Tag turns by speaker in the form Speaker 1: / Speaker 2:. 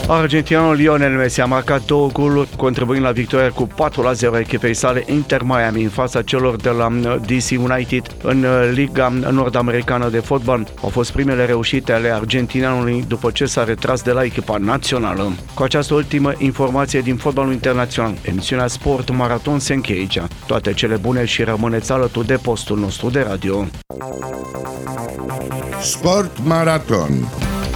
Speaker 1: Argentinianul Lionel Messi a marcat 2 goluri, contribuind la victoria cu 4-0 echipei sale Inter Miami în fața celor de la DC United în Liga Nord-Americană de Fotbal. Au fost primele reușite ale argentinianului după ce s-a retras de la echipa națională. Cu această ultimă informație din fotbalul internațional, emisiunea Sport Maraton se încheie aici. Toate cele bune și rămâneți alături de postul nostru de radio.
Speaker 2: Sport Maraton.